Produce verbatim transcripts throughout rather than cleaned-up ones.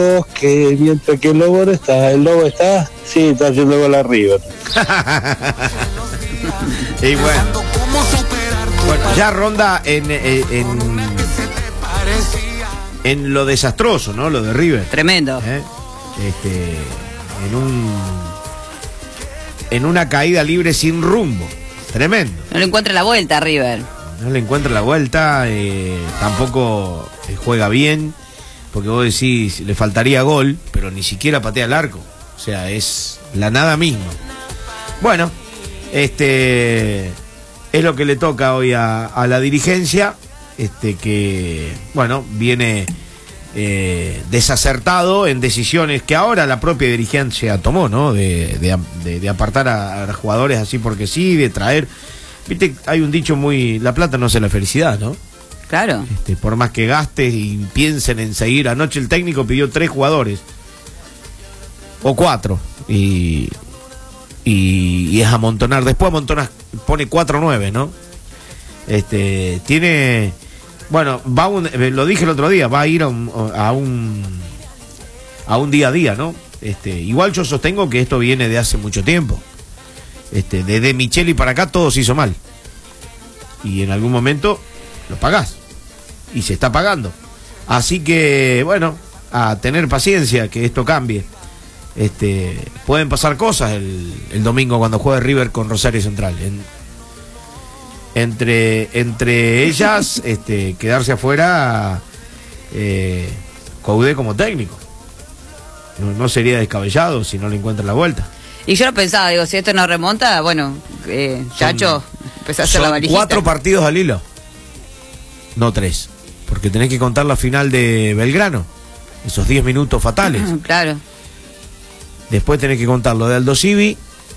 Que mientras que el lobo no está, el lobo está, sí, está haciendo gol arriba. Y bueno, bueno, ya ronda en, en, en, en lo desastroso, ¿no? Lo de River. Tremendo. ¿Eh? Este, en un en una caída libre sin rumbo. Tremendo. No le encuentra la vuelta a River. No le encuentra la vuelta, eh, tampoco eh, juega bien, porque vos decís, le faltaría gol, pero ni siquiera patea el arco. O sea, es la nada misma. Bueno, este es lo que le toca hoy a, a la dirigencia, este que, bueno, viene eh, desacertado en decisiones que ahora la propia dirigencia tomó, ¿no? De, de, de, de apartar a, a los jugadores así porque sí, de traer... Viste, hay un dicho muy... La plata no hace la felicidad, ¿no? Claro. Este, por más que gastes y piensen en seguir. Anoche el técnico pidió tres jugadores. O cuatro. Y... Y, y es amontonar. Después amontonas, pone cuatro o nueve, ¿no? Este, tiene... Bueno, va un, lo dije el otro día, va a ir a un, a un... a un día a día, ¿no? Este, igual yo sostengo que esto viene de hace mucho tiempo. Este, desde Micheli para acá todo se hizo mal. Y en algún momento lo pagás. Y se está pagando. Así que, bueno, a tener paciencia que esto cambie. Este, pueden pasar cosas el, el domingo cuando juegue River con Rosario Central. En, entre, entre ellas, este, quedarse afuera eh, Coudet como técnico. No, no sería descabellado si no le encuentra la vuelta. Y yo lo pensaba, digo, si esto no remonta, bueno, eh, Chacho, empezó a hacer la valijita. Cuatro partidos al hilo. No tres. Porque tenés que contar la final de Belgrano. Esos diez minutos fatales. Claro. Después tenés que contar lo de Aldo Civi.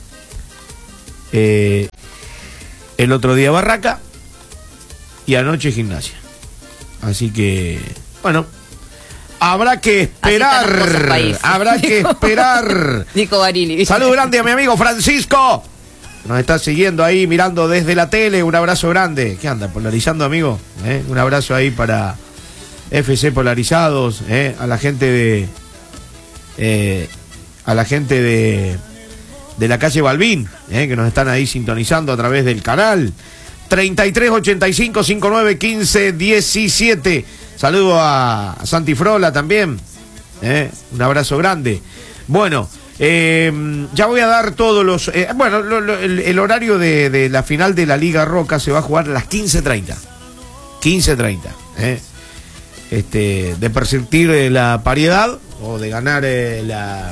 Eh, el otro día Barraca. Y anoche Gimnasia. Así que, bueno... Habrá que esperar, habrá que esperar. Nico Barili. Salud grande a mi amigo Francisco. Nos está siguiendo ahí, mirando desde la tele. Un abrazo grande. ¿Qué anda? ¿Polarizando, amigo? ¿Eh? Un abrazo ahí para F C Polarizados, ¿eh? A la gente de... Eh, a la gente de... de la calle Balbín, ¿eh? Que nos están ahí sintonizando a través del canal. treinta y tres, ochenta y cinco, cincuenta y nueve, quince, diecisiete. Saludo a Santi Frola también, ¿eh? Un abrazo grande. Bueno, eh, ya voy a dar todos los... Eh, bueno, lo, lo, el, el horario de, de la final de la Liga Roca se va a jugar a las quince treinta. quince treinta, ¿eh? Este, de persistir eh, la paridad o de ganar eh, la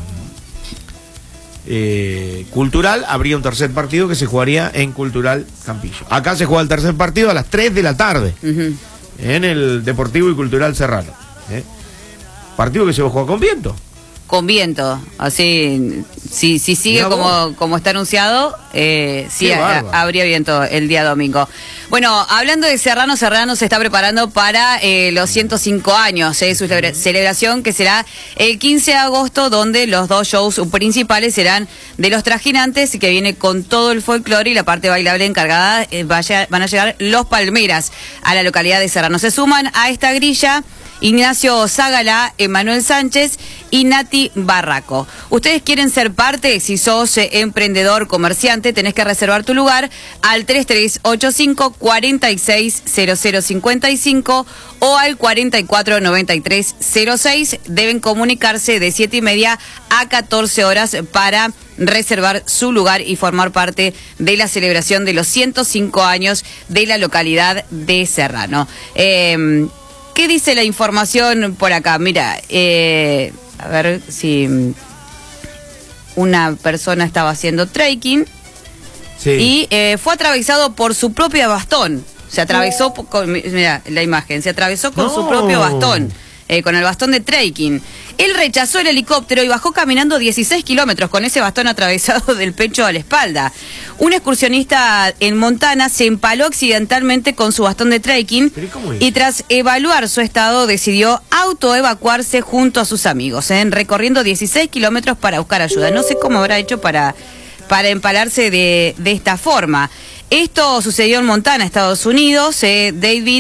eh, Cultural, habría un tercer partido que se jugaría en Cultural Campillo. Acá se juega el tercer partido a las tres de la tarde. Uh-huh. En el Deportivo y Cultural Serrano, ¿eh? Partido que se va a jugar con viento. Con viento, así, si, si sigue como, como está anunciado, eh, sí a, habría viento el día domingo. Bueno, hablando de Serrano, Serrano se está preparando para eh, los ciento cinco años, eh, su celebración que será el quince de agosto, donde los dos shows principales serán de Los Trajinantes, que viene con todo el folclore, y la parte bailable encargada eh, vaya, van a llegar Los Palmeras a la localidad de Serrano. Se suman a esta grilla Ignacio Zágala, Emanuel Sánchez y Nati Barraco. Ustedes quieren ser parte, si sos eh, emprendedor, comerciante, tenés que reservar tu lugar al tres tres ocho cinco, cuatro seis cero cero cinco cinco o al cuatro cuatro nueve tres cero seis. Deben comunicarse de siete y media a catorce horas para reservar su lugar y formar parte de la celebración de los ciento cinco años de la localidad de Serrano. Eh, ¿Qué dice la información por acá? Mira, eh, a ver si una persona estaba haciendo trekking, sí, y eh, fue atravesado por su propio bastón. Se atravesó, oh. con, mira la imagen, se atravesó con no. su propio bastón, eh, con el bastón de trekking. Él rechazó el helicóptero y bajó caminando dieciséis kilómetros con ese bastón atravesado del pecho a la espalda. Un excursionista en Montana se empaló accidentalmente con su bastón de trekking y tras evaluar su estado decidió autoevacuarse junto a sus amigos, ¿eh? recorriendo dieciséis kilómetros para buscar ayuda. No sé cómo habrá hecho para, para empalarse de, de esta forma. Esto sucedió en Montana, Estados Unidos. Eh, David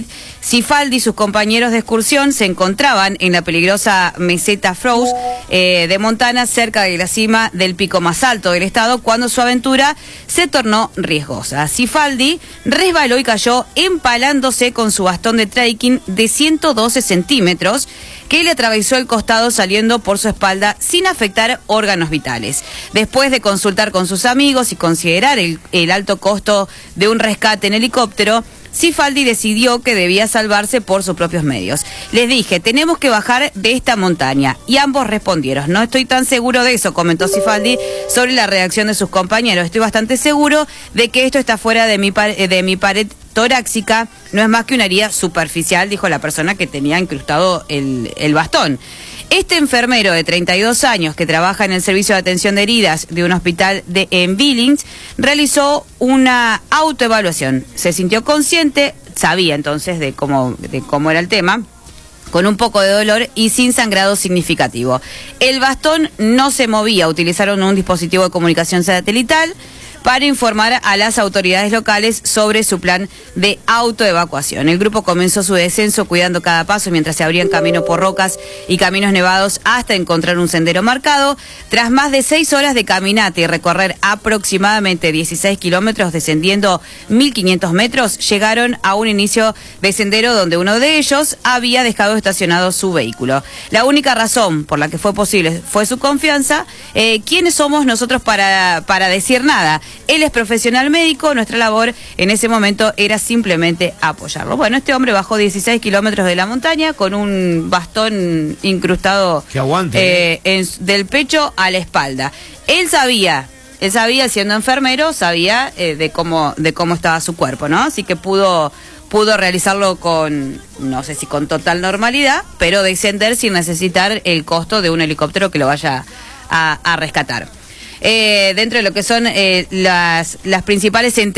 Cifaldi y sus compañeros de excursión se encontraban en la peligrosa meseta Frost eh, de Montana, cerca de la cima del pico más alto del estado, cuando su aventura se tornó riesgosa. Cifaldi resbaló y cayó empalándose con su bastón de trekking de ciento doce centímetros, que le atravesó el costado saliendo por su espalda sin afectar órganos vitales. Después de consultar con sus amigos y considerar el, el alto costo de un rescate en helicóptero, Cifaldi decidió que debía salvarse por sus propios medios. Les dije, tenemos que bajar de esta montaña. Y ambos respondieron, no estoy tan seguro de eso, comentó Cifaldi sobre la reacción de sus compañeros. Estoy bastante seguro de que esto está fuera de mi, de mi pared torácica, no es más que una herida superficial, dijo la persona que tenía incrustado el, el bastón. Este enfermero de treinta y dos años que trabaja en el servicio de atención de heridas de un hospital de, en Billings realizó una autoevaluación. Se sintió consciente, sabía entonces de cómo, de cómo era el tema, con un poco de dolor y sin sangrado significativo. El bastón no se movía, utilizaron un dispositivo de comunicación satelital para informar a las autoridades locales sobre su plan de autoevacuación. El grupo comenzó su descenso cuidando cada paso mientras se abrían caminos por rocas y caminos nevados hasta encontrar un sendero marcado. Tras más de seis horas de caminata y recorrer aproximadamente dieciséis kilómetros descendiendo mil quinientos metros, llegaron a un inicio de sendero donde uno de ellos había dejado estacionado su vehículo. La única razón por la que fue posible fue su confianza. Eh, ¿Quiénes somos nosotros para, para decir nada? Él es profesional médico, nuestra labor en ese momento era simplemente apoyarlo. Bueno, este hombre bajó dieciséis kilómetros de la montaña con un bastón incrustado que aguante, eh, en, del pecho a la espalda. Él sabía, él sabía, siendo enfermero, sabía eh, de cómo, de cómo estaba su cuerpo, ¿no? Así que pudo, pudo realizarlo con, no sé si con total normalidad, pero descender sin necesitar el costo de un helicóptero que lo vaya a, a rescatar. Eh, dentro de lo que son eh, las, las principales